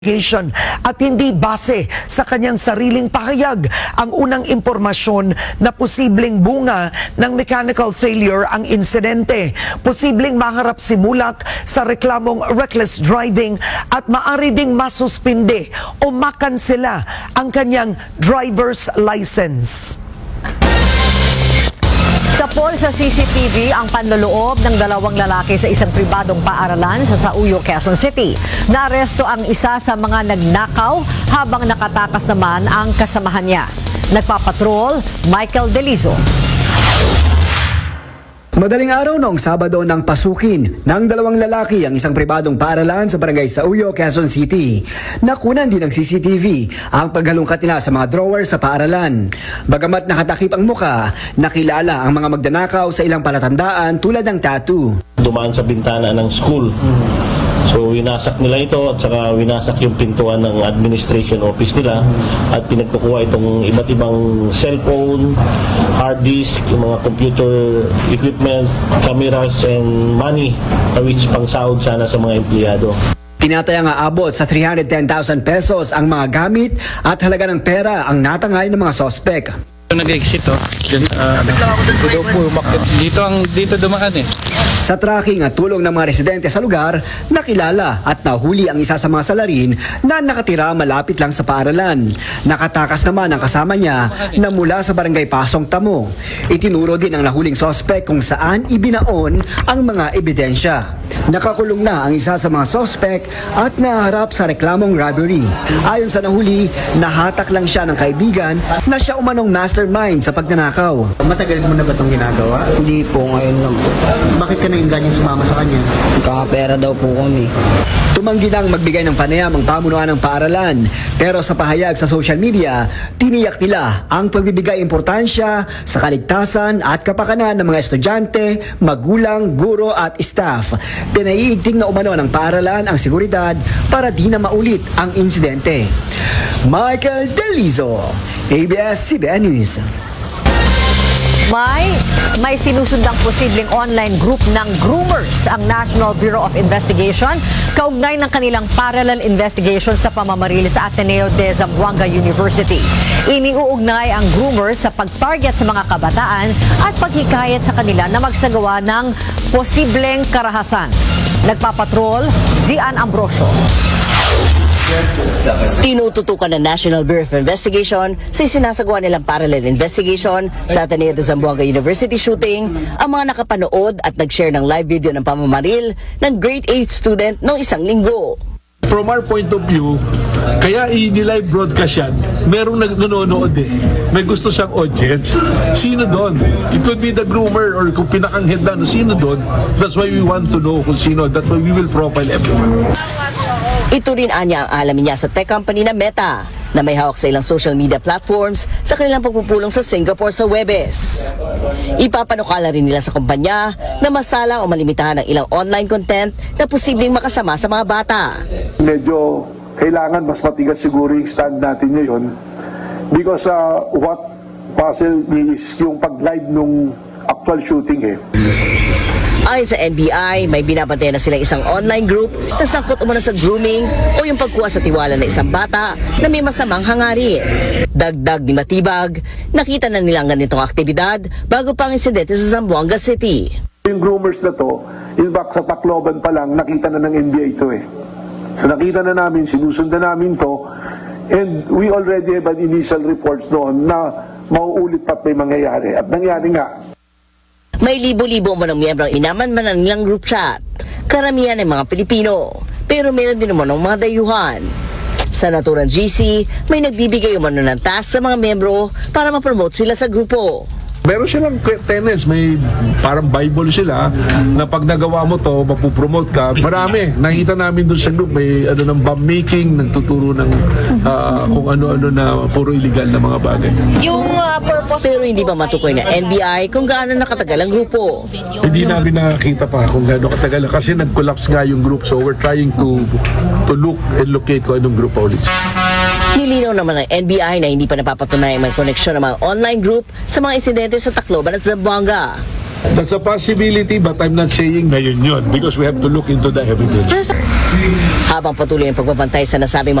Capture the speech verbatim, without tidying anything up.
at hindi base sa kanyang sariling pahayag ang unang impormasyon na posibleng bunga ng mechanical failure ang insidente. Posibleng maharap si Mulak sa reklamong reckless driving at maari ding masuspinde o makansela ang kanyang driver's license. Sa poll sa C C T V ang panloloob ng dalawang lalaki sa isang pribadong paaralan sa Sauyo, Quezon City. Naaresto ang isa sa mga nagnakaw habang nakatakas naman ang kasamahan niya. Nagpapatrol, Michael Delizo. Madaling araw noong Sabado nang pasukin ng dalawang lalaki ang isang pribadong paaralan sa barangay Sauyo, Quezon City. Nakunan din ng C C T V ang paghalungkat nila sa mga drawer sa paaralan. Bagamat nakatakip ang muka, nakilala ang mga magdanakaw sa ilang palatandaan tulad ng tattoo. Dumaan sa bintana ng school. So winasak nila ito at saka winasak yung pintuan ng administration office nila at pinagkukuha itong iba't ibang cellphone, hard disk, yung mga computer equipment, cameras and money which pang sahod sana sa mga empleyado. Tinataya nga abot sa three hundred ten thousand pesos ang mga gamit at halaga ng pera ang natangay ng mga sospek. Nag-exit oh. Dyan, uh, dito ang dito dumaan eh. Sa tracking at tulong ng mga residente sa lugar, nakilala at nahuli ang isa sa mga salarin na nakatira malapit lang sa paaralan. Nakatakas naman ang kasama niya na mula sa barangay Pasong Tamo. Itinuro din ang nahuling sospek kung saan ibinaon ang mga ebidensya. Nakakulong na ang isa sa mga sospek at naharap sa reklamong robbery. Ayon sa nahuli, nahatak lang siya ng kaibigan na siya umanong mastermind sa pagnanakaw. Matagal mo na ba itong ginagawa? Hindi po, ngayon lang po. Bakit ka nang ganyan sumama sa kanya? Kakapera daw po kami. Tumanggi nang magbigay ng panayam ang pamunuan ng paaralan, pero sa pahayag sa social media, tiniyak nila ang pagbibigay importansya sa kaligtasan at kapakanan ng mga estudyante, magulang, guro at staff. Pinaiigting na umano ng paaralan ang seguridad para di na maulit ang insidente. Michael Delizo, A B S C B N News. May, may sinusundang posibleng online group ng groomers ang National Bureau of Investigation kaugnay ng kanilang parallel investigation sa pamamaril sa Ateneo de Zamboanga University. Iniuugnay ang groomers sa pag-target sa mga kabataan at paghikayat sa kanila na magsagawa ng posibleng karahasan. Nagpapatrol, Zian Ambrosio. Tinututukan ng National Bureau of Investigation sa sinasagawa nilang parallel investigation sa Ateneo de Zamboanga University shooting ang mga nakapanood at nag-share ng live video ng pamamaril ng grade eight student noong isang linggo. From our point of view, kaya i-live broadcast yan, merong nanonood eh. May gusto siyang audience. Sino doon? It could be the groomer or kung pinakanghid na, sino doon? That's why we want to know kung sino. That's why we will profile everyone. Ito rin anya ang alamin niya sa tech company na Meta na may hawak sa ilang social media platforms sa kanilang pagpupulong sa Singapore sa Huwebes. Ipapanukala rin nila sa kumpanya na masala o malimitahan ng ilang online content na posibleng makasama sa mga bata. Medyo kailangan mas matigas siguro yung stand natin ngayon because uh, what puzzle me is yung pag-live nung actual shooting eh. Ayon sa N B I, may binabantayan na silang isang online group na sangkot umano sa grooming o yung pagkuha sa tiwala ng isang bata na may masamang hangarin. Dagdag ni Matibag, nakita na nilang ganitong aktibidad bago pa ang insidente sa Zamboanga City. Yung groomers na to, in fact sa Tacloban pa lang, nakita na ng N B I ito eh. So nakita na namin, sinusundan namin to, and we already have an initial reports doon na mauulit pa't may mangyayari. At nangyari nga. May libo-libo mo ng miyembro ang inaman-man ng nilang group chat. Karamihan ay mga Pilipino, pero meron din naman ng mga dayuhan. Sa naturang G C, may nagbibigay umano ng task sa mga miyembro para ma-promote sila sa grupo. Meron silang tenants, may parang Bible sila na pag nagawa mo to, mapupromote ka. Marami. Nakita namin doon sa group, may ano ng bomb making, nagtuturo ng uh, kung ano-ano na puro illegal na mga bagay. Yung uh, purpose... Pero hindi pa matukoy na N B I kung gaano nakatagal ang grupo. Hindi namin nakakita pa kung gaano katagal kasi nag-collapse nga yung group, so we're trying to to look and locate kung anong group ulit. Nilinaw naman ng N B I na hindi pa napapatunay may koneksyon ng mga online group sa mga insidente sa Tacloban at Zamboanga. That's a possibility but I'm not saying na yun yun because we have to look into the evidence. Habang patuloy ang pagbabantay sa nasabing